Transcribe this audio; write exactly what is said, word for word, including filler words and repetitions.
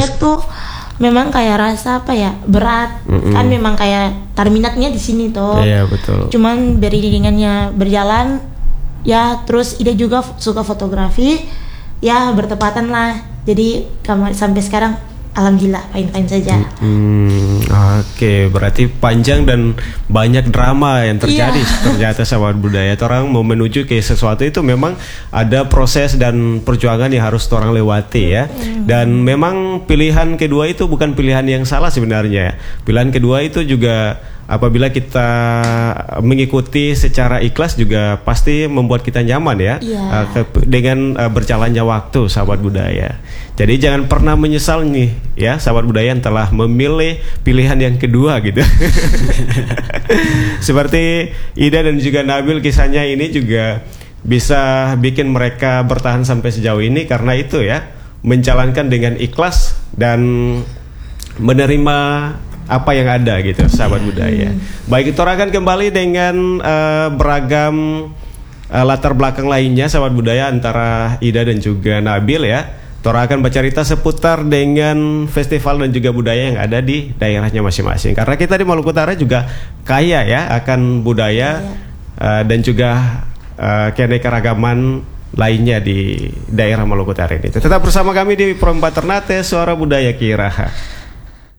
lihat tuh memang kayak rasa apa ya berat. Mm-mm. Kan memang kayak terminatnya di sini tuh. Iya betul. Cuman beriringannya berjalan ya, terus Ida juga f- suka fotografi ya, bertepatan lah. Jadi kam- sampai sekarang alhamdulillah fine-fine saja. Hmm, Oke, okay. Berarti panjang dan banyak drama yang terjadi yeah. ternyata sahabat budaya. Orang mau menuju ke sesuatu itu memang ada proses dan perjuangan yang harus orang lewati ya. Mm. Dan memang pilihan kedua itu bukan pilihan yang salah sebenarnya. Pilihan kedua itu juga apabila kita mengikuti secara ikhlas juga pasti membuat kita nyaman ya, yeah. uh, ke, dengan uh, berjalannya waktu sahabat budaya. Jadi jangan pernah menyesal nih ya sahabat budaya yang telah memilih pilihan yang kedua gitu. Seperti Ida dan juga Nabil, kisahnya ini juga bisa bikin mereka bertahan sampai sejauh ini karena itu ya, menjalankan dengan ikhlas dan menerima apa yang ada gitu sahabat budaya. Baik, itu akan kembali dengan uh, beragam uh, latar belakang lainnya sahabat budaya antara Ida dan juga Nabil ya. Tora akan bercerita seputar dengan festival dan juga budaya yang ada di daerahnya masing-masing. Karena kita di Maluku Utara juga kaya ya akan budaya uh, dan juga uh, keanekaragaman lainnya di daerah Maluku Utara ini. Tetap bersama kami di Perempat Ternate, Suara Budaya Kiraha.